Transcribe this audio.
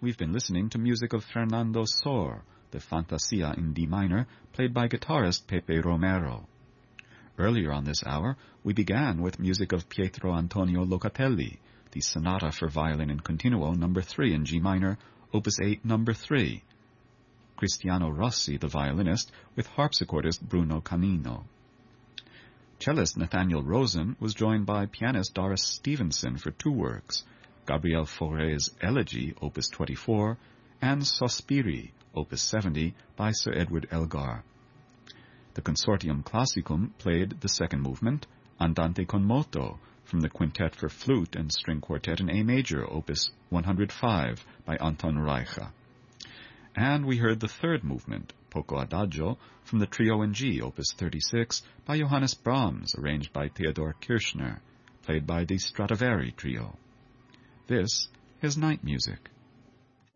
we've been listening to music of Fernando Sor, the Fantasia in D minor, played by guitarist Pepe Romero. Earlier on this hour, we began with music of Pietro Antonio Locatelli, the Sonata for Violin and Continuo No. 3 in G minor, Opus 8 No. 3. Cristiano Rossi, the violinist, with harpsichordist Bruno Canino. Cellist Nathaniel Rosen was joined by pianist Doris Stevenson for two works, Gabriel Fauré's Elegy, Opus 24, and Sospiri, Opus 70, by Sir Edward Elgar. The Consortium Classicum played the second movement, Andante con moto, from the Quintet for Flute and String Quartet in A major, Opus 105, by Anton Reicha. And we heard the third movement, Poco Adagio, from the Trio in G, Opus 36, by Johannes Brahms, arranged by Theodor Kirchner, played by the Stradivari Trio. This is Night Music.